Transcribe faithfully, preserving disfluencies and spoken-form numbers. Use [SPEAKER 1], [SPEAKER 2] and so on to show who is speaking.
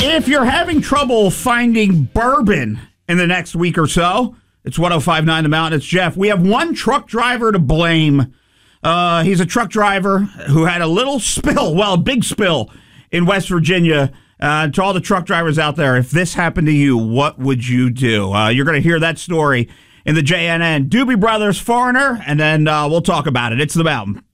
[SPEAKER 1] If you're having trouble finding bourbon in the next week or so, it's one oh five point nine The Mountain. It's Jeff. We have one truck driver to blame. Uh, he's a truck driver who had a little spill, well, a big spill in West Virginia. Uh, to all the truck drivers out there, if this happened to you, what would you do? Uh, you're going to hear that story in the J N N. Doobie Brothers, Foreigner, and then uh, we'll talk about it. It's The Mountain.